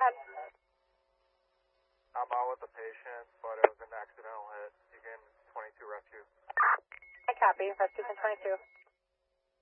ahead. I'm out with the patient, but it was an accidental hit. You can 22 rescue. I copy. Rescue 22.